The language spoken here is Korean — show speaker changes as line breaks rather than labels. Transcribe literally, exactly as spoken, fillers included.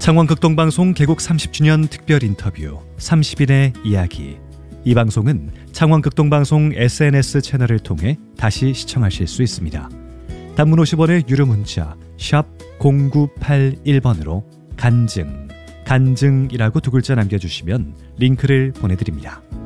창원극동방송 개국 삼십 주년 특별 인터뷰 삼십인의 이야기. 이 방송은 창원극동방송 에스엔에스 채널을 통해 다시 시청하실 수 있습니다. 단문 오십 원의 유료 문자 샵 공구팔일 번으로 간증, 간증이라고 두 글자 남겨주시면 링크를 보내드립니다.